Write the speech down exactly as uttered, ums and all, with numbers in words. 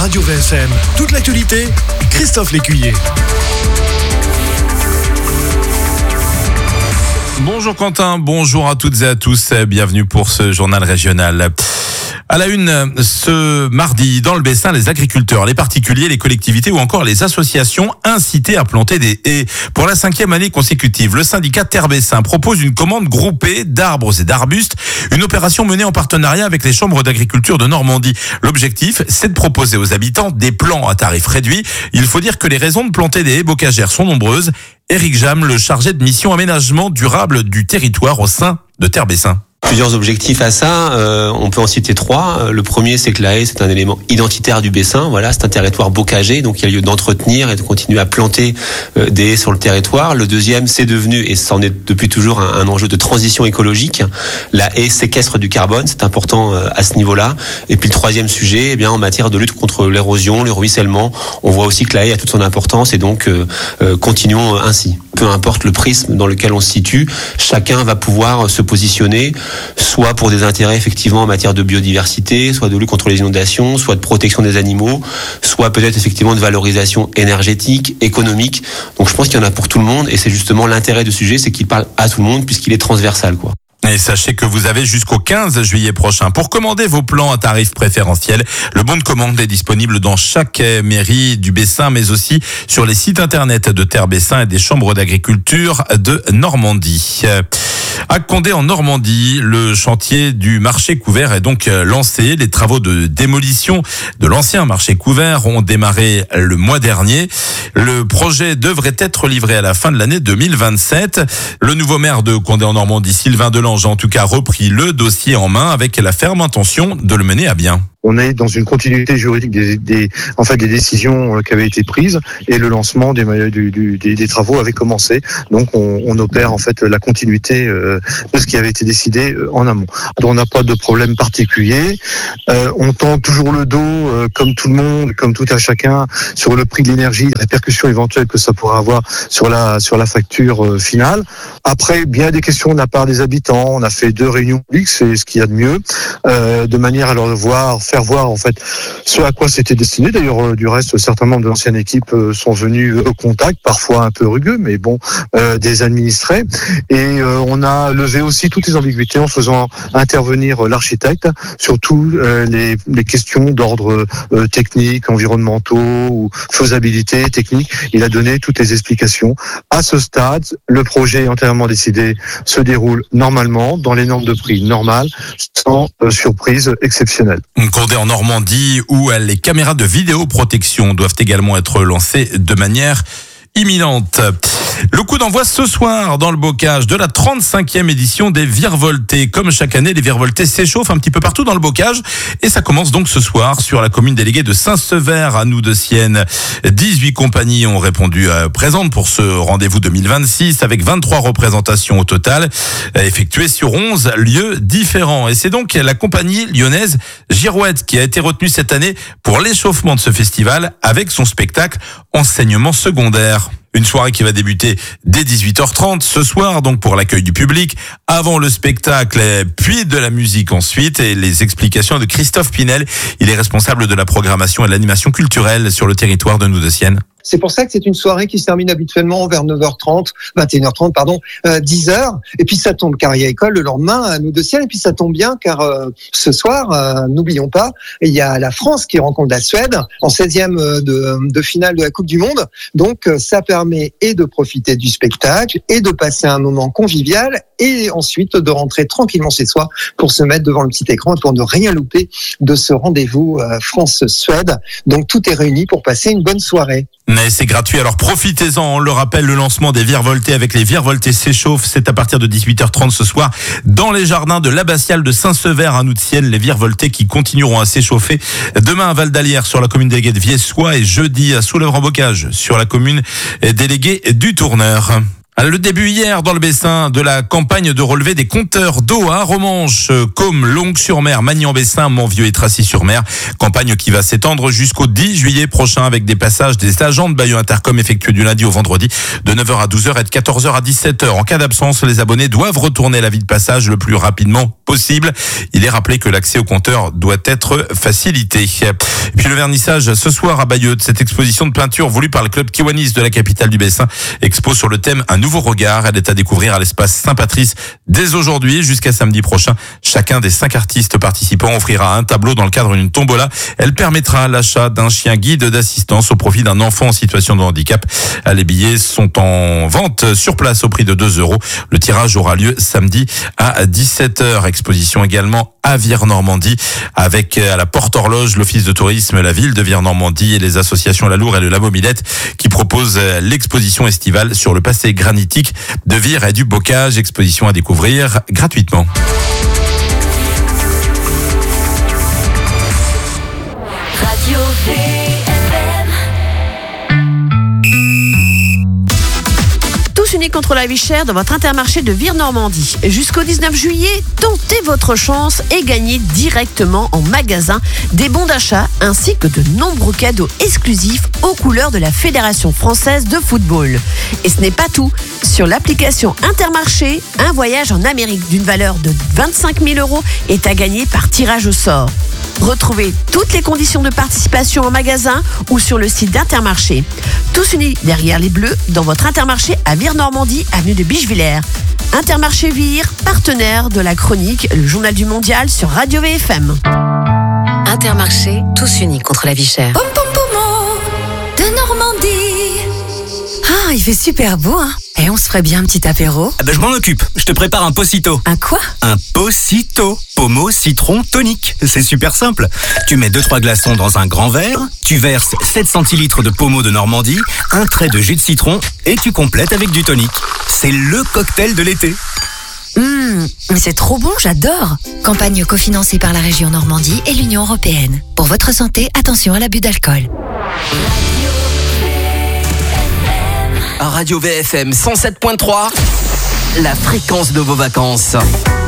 Radio V S M. Toute l'actualité, Christophe Lécuyer. Bonjour Quentin, bonjour à toutes et à tous, bienvenue pour ce journal régional. À la une, ce mardi, dans le Bessin, les agriculteurs, les particuliers, les collectivités ou encore les associations incités à planter des haies. Pour la cinquième année consécutive, le syndicat Terre Bessin propose une commande groupée d'arbres et d'arbustes, une opération menée en partenariat avec les chambres d'agriculture de Normandie. L'objectif, c'est de proposer aux habitants des plans à tarif réduit. Il faut dire que les raisons de planter des haies bocagères sont nombreuses. Éric Jam, le chargé de mission aménagement durable du territoire au sein de Terre Bessin. Plusieurs objectifs à ça, euh, on peut en citer trois. Le premier, c'est que la haie, c'est un élément identitaire du Bessin. Voilà, c'est un territoire bocager, donc il y a lieu d'entretenir et de continuer à planter euh, des haies sur le territoire. Le deuxième, c'est devenu, et ça en est depuis toujours, un, un enjeu de transition écologique. La haie séquestre du carbone, c'est important euh, à ce niveau-là. Et puis le troisième sujet, eh bien, en matière de lutte contre l'érosion, le ruissellement, on voit aussi que la haie a toute son importance et donc euh, euh, continuons ainsi. Peu importe le prisme dans lequel on se situe, chacun va pouvoir se positionner, soit pour des intérêts effectivement en matière de biodiversité, soit de lutte contre les inondations, soit de protection des animaux, soit peut-être effectivement de valorisation énergétique, économique. Donc je pense qu'il y en a pour tout le monde et c'est justement l'intérêt de ce sujet, c'est qu'il parle à tout le monde puisqu'il est transversal, quoi. Et sachez que vous avez jusqu'au quinze juillet prochain pour commander vos plans à tarif préférentiel. Le bon de commande est disponible dans chaque mairie du Bessin, mais aussi sur les sites internet de Terre Bessin et des chambres d'agriculture de Normandie. À Condé en Normandie, le chantier du marché couvert est donc lancé. Les travaux de démolition de l'ancien marché couvert ont démarré le mois dernier. Le projet devrait être livré à la fin de l'année deux mille vingt-sept. Le nouveau maire de Condé en Normandie, Sylvain Delange, a en tout cas repris le dossier en main avec la ferme intention de le mener à bien. On est dans une continuité juridique des, des, en fait, des décisions qui avaient été prises et le lancement des, du, du, des, des travaux avait commencé. Donc, on, on opère en fait la continuité euh, de ce qui avait été décidé en amont. Donc, on n'a pas de problème particulier. Euh, on tend toujours le dos, euh, comme tout le monde, comme tout à chacun, sur le prix de l'énergie, les répercussions éventuelles que ça pourra avoir sur la sur la facture euh, finale. Après, bien des questions de la part des habitants. On a fait deux réunions publiques, c'est ce qu'il y a de mieux, euh, de manière à leur voir faire voir en fait ce à quoi c'était destiné. D'ailleurs, euh, du reste, certains membres de l'ancienne équipe euh, sont venus au contact, parfois un peu rugueux, mais bon, euh, des administrés. Et euh, on a levé aussi toutes les ambiguïtés en faisant intervenir euh, l'architecte sur toutes euh, les, les questions d'ordre euh, technique, environnementaux ou faisabilité technique. Il a donné toutes les explications. À ce stade, le projet est entièrement décidé, se déroule normalement, dans les normes de prix normales, sans euh, surprise exceptionnelle. Condé en Normandie, où les caméras de vidéoprotection doivent également être lancées de manière imminente. Le coup d'envoi ce soir dans le bocage de la trente-cinquième édition des Virevoltés. Comme chaque année, les Virevoltés s'échauffent un petit peu partout dans le bocage et ça commence donc ce soir sur la commune déléguée de Saint-Sever à Noux-de-Sienne. dix-huit compagnies ont répondu euh, présentes pour ce rendez-vous deux mille vingt-six avec vingt-trois représentations au total euh, effectuées sur onze lieux différents. Et c'est donc la compagnie lyonnaise Girouette qui a été retenue cette année pour l'échauffement de ce festival avec son spectacle Enseignement secondaire. Une soirée qui va débuter dès dix-huit heures trente ce soir, donc pour l'accueil du public, avant le spectacle, puis de la musique ensuite, et les explications de Christophe Pinel. Il est responsable de la programmation et de l'animation culturelle sur le territoire de Noux-de-Sienne. C'est pour ça que c'est une soirée qui se termine habituellement vers neuf heures trente, vingt et une heures trente, pardon, euh, dix heures. Et puis ça tombe carrière école le lendemain à Noux-de-Sienne. Et puis ça tombe bien car euh, ce soir, euh, n'oublions pas, il y a la France qui rencontre la Suède en seizième de, de finale de la Coupe du Monde. Donc euh, ça permet et de profiter du spectacle et de passer un moment convivial et ensuite de rentrer tranquillement chez soi pour se mettre devant le petit écran et pour ne rien louper de ce rendez-vous euh, France-Suède. Donc tout est réuni pour passer une bonne soirée. Mais c'est gratuit, alors profitez-en. On le rappelle, le lancement des Virevoltés avec les Virevoltés s'échauffe. C'est à partir de dix-huit heures trente ce soir dans les jardins de l'abbatiale de Saint-Sever à Noux-de-Sienne. Les Virevoltés qui continueront à s'échauffer demain à Val d'Alière sur la commune déléguée de Viessois et jeudi à Soulèvre-en-Bocage sur la commune déléguée du Tourneur. Le début hier dans le Bessin de la campagne de relevé des compteurs d'eau à Romanche, Côme, Longues-sur-Mer, Magnan-Bessin, Montvieux et Tracy-sur-Mer. Campagne qui va s'étendre jusqu'au dix juillet prochain avec des passages des agents de Bayeux Intercom effectués du lundi au vendredi de neuf heures à douze heures et de quatorze heures à dix-sept heures. En cas d'absence, les abonnés doivent retourner l'avis de passage le plus rapidement possible. Il est rappelé que l'accès au compteur doit être facilité. Et puis le vernissage ce soir à Bayeux de cette exposition de peinture voulue par le club Kiwanis de la capitale du Bessin. Expo sur le thème Un nouveau regard. Elle est à découvrir à l'espace Saint-Patrice dès aujourd'hui jusqu'à samedi prochain. Chacun des cinq artistes participants offrira un tableau dans le cadre d'une tombola. Elle permettra l'achat d'un chien guide d'assistance au profit d'un enfant en situation de handicap. Les billets sont en vente sur place au prix de deux euros. Le tirage aura lieu samedi à dix-sept heures. Exposition également à Vire-Normandie avec à la Porte Horloge l'Office de tourisme, la ville de Vire-Normandie et les associations La Loure et le Labo Millette qui proposent l'exposition estivale sur le passé granitique de Vire et du Bocage. Exposition à découvrir gratuitement. Radio V F M. Tous unis contre la vie chère dans votre Intermarché de Vire-Normandie. Jusqu'au dix-neuf juillet, tentez votre chance et gagnez directement en magasin des bons d'achat ainsi que de nombreux cadeaux exclusifs aux couleurs de la Fédération française de football. Et ce n'est pas tout. Sur l'application Intermarché, un voyage en Amérique d'une valeur de vingt-cinq mille euros est à gagner par tirage au sort. Retrouvez toutes les conditions de participation en magasin ou sur le site d'Intermarché. Tous unis derrière les Bleus dans votre Intermarché à Vire-Normandie, avenue de Bichevillers. Intermarché Vire, partenaire de la chronique Le Journal du Mondial sur Radio V F M. Intermarché, tous unis contre la vie chère. Pom pom pomo de Normandie. Ah, il fait super beau, hein. Et on se ferait bien un petit apéro. Ah ben je m'en occupe, je te prépare un Pocito. Un quoi? Un Pocito. Pommeau, citron, tonique. C'est super simple. Tu mets deux trois glaçons dans un grand verre, tu verses sept centilitres de pommeau de Normandie, un trait de jus de citron et tu complètes avec du tonique. C'est le cocktail de l'été. Hum, mais c'est trop bon, j'adore. Campagne cofinancée par la région Normandie et l'Union européenne. Pour votre santé, attention à l'abus d'alcool. Radio V F M cent sept point trois, la fréquence de vos vacances.